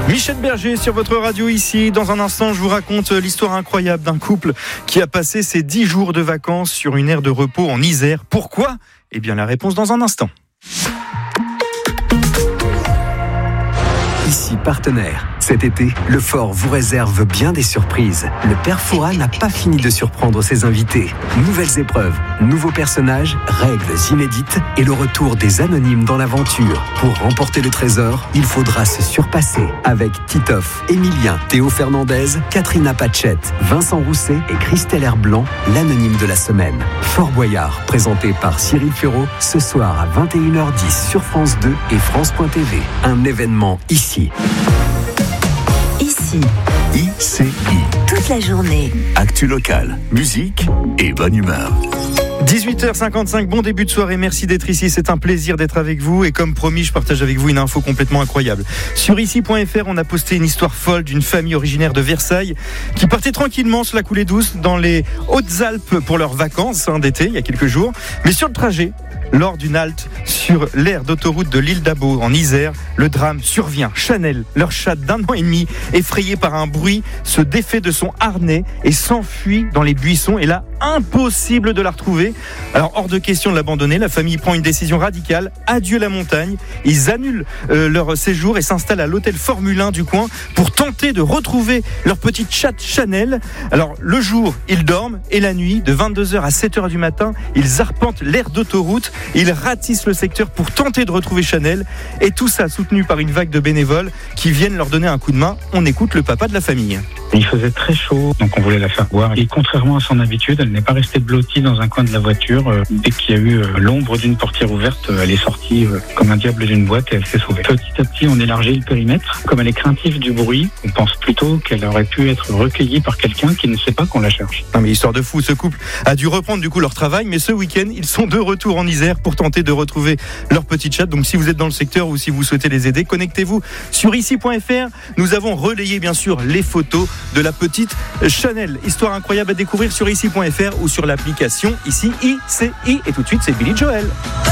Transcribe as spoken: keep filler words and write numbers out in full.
Michel Berger sur votre radio ici. Dans un instant, je vous raconte l'histoire incroyable d'un couple qui a passé ses dix jours de vacances sur une aire de repos en Isère. Pourquoi ? Eh bien, la réponse dans un instant. Ici Partenaire. Cet été, le Fort vous réserve bien des surprises. Le Père Fouras n'a pas fini de surprendre ses invités. Nouvelles épreuves, nouveaux personnages, règles inédites et le retour des anonymes dans l'aventure. Pour remporter le trésor, il faudra se surpasser avec Titoff, Emilien, Théo Fernandez, Katrina Pachette, Vincent Rousset et Christelle Herblanc, l'anonyme de la semaine. Fort Boyard, présenté par Cyril Ferraud, ce soir à vingt et une heures dix sur France deux et France point T V. Un événement ici. Ici. I C I. Toute la journée. Actu locale, musique et bonne humeur. dix-huit heures cinquante-cinq, bon début de soirée, merci d'être ici, c'est un plaisir d'être avec vous et comme promis, je partage avec vous une info complètement incroyable. Sur ici point F R, on a posté une histoire folle d'une famille originaire de Versailles qui partait tranquillement sur la coulée douce dans les Hautes-Alpes pour leurs vacances hein, d'été, il y a quelques jours. Mais sur le trajet, lors d'une halte sur l'aire d'autoroute de l'île d'Abo en Isère, le drame survient. Chanel, leur chat d'un an et demi, effrayé par un bruit, se défait de son harnais et s'enfuit dans les buissons. Et là, impossible de la retrouver. Alors, hors de question de l'abandonner, la famille prend une décision radicale. Adieu la montagne. Ils annulent euh, leur séjour et s'installent à l'hôtel Formule un du coin pour tenter de retrouver leur petite chatte Chanel. Alors, le jour, ils dorment et la nuit, de vingt-deux heures à sept heures du matin, ils arpentent l'aire d'autoroute. Ils ratissent le secteur pour tenter de retrouver Chanel. Et tout ça soutenu par une vague de bénévoles qui viennent leur donner un coup de main. On écoute le papa de la famille. Il faisait très chaud, donc on voulait la faire boire. Et contrairement à son habitude, elle n'est pas restée blottie dans un coin de la voiture. Dès qu'il y a eu l'ombre d'une portière ouverte, elle est sortie comme un diable d'une boîte et elle s'est sauvée. Petit à petit, on élargit le périmètre. Comme elle est craintive du bruit, on pense plutôt qu'elle aurait pu être recueillie par quelqu'un qui ne sait pas qu'on la cherche. Non mais histoire de fou, ce couple a dû reprendre du coup leur travail, mais ce week-end, ils sont de retour en Isère pour tenter de retrouver leur petite chatte. Donc si vous êtes dans le secteur ou si vous souhaitez les aider, connectez-vous sur ici point F R. Nous avons relayé bien sûr les photos de la petite Chanel. Histoire incroyable à découvrir sur ici point F R ou sur l'application ici I C I. Et tout de suite, c'est Billy Joel.